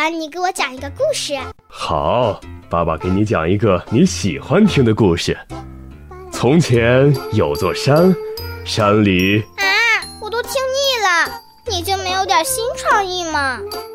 然你给我讲一个故事。 好，爸爸给你讲一个你喜欢听的故事。从前有座山，山里…… 我都听腻了，你就没有点新创意吗？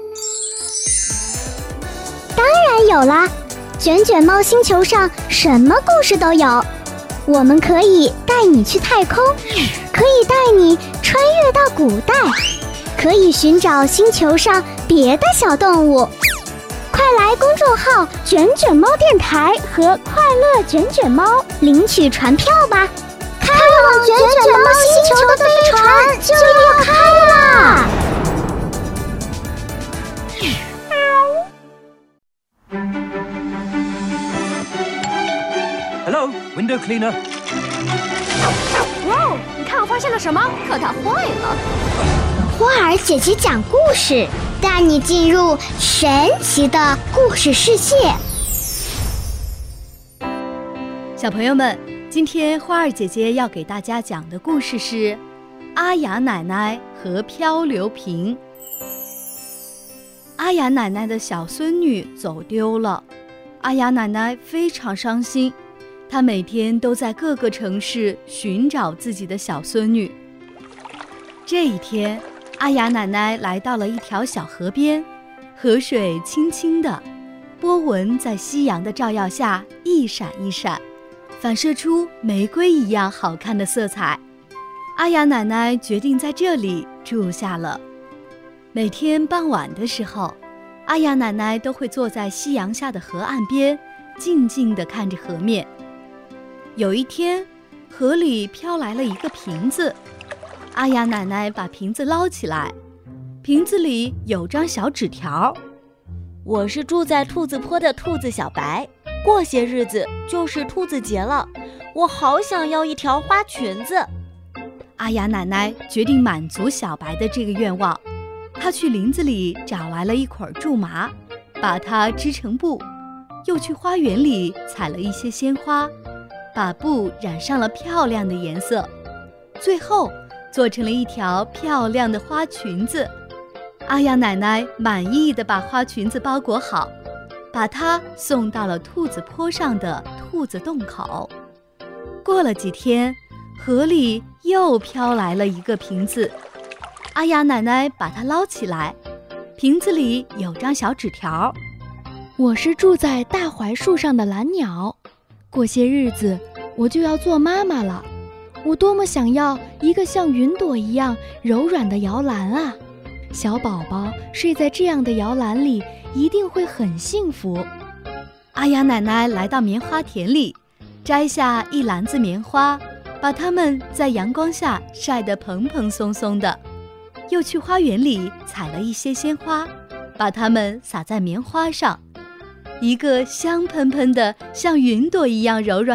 当然有啦，卷卷猫星球上什么故事都有。我们可以带你去太空，可以带你穿越到古代，可以寻找星球上别的小动物。快来公众号卷卷猫电台和快乐卷卷猫领取船票吧，开往卷卷猫星球的飞船就要开啦 ！Hello, window cleaner. 哇哦！你看我发现了什么？可它坏了。 花儿姐姐讲故事，带你进入神奇的故事世界。 小朋友们，今天花儿姐姐要给大家讲的故事是阿雅奶奶和漂流瓶。阿雅奶奶的小孙女走丢了，阿雅奶奶非常伤心。她每天都在各个城市寻找自己的小孙女。这一天，阿雅奶奶来到了一条小河边，河水清清的，波纹在夕阳的照耀下一闪一闪，反射出玫瑰一样好看的色彩。阿雅奶奶决定在这里住下了。每天傍晚的时候，阿雅奶奶都会坐在夕阳下的河岸边，静静地看着河面。有一天，河里飘来了一个瓶子，阿雅奶奶把瓶子捞起来，瓶子里有张小纸条。 我是住在兔子坡的兔子小白，过些日子就是兔子节了，我好想要一条花裙子。 阿雅奶奶决定满足小白的这个愿望，她去林子里找来了一捆苎麻，把它织成布，又去花园里采了一些鲜花，把布染上了漂亮的颜色，最后做成了一条漂亮的花裙子。阿雅奶奶满意地把花裙子包裹好，把它送到了兔子坡上的兔子洞口。过了几天，河里又飘来了一个瓶子，阿雅奶奶把它捞起来，瓶子里有张小纸条。 我是住在大槐树上的蓝鸟，过些日子我就要做妈妈了，我多么想要一个像云朵一样柔软的摇篮啊！小宝宝睡在这样的摇篮里一定会很幸福。 阿雅奶奶来到棉花田里，摘下一篮子棉花，把它们在阳光下晒得蓬蓬松松的，又去花园里采了一些鲜花，把它们撒在棉花上，一个香喷喷的像云朵一样柔软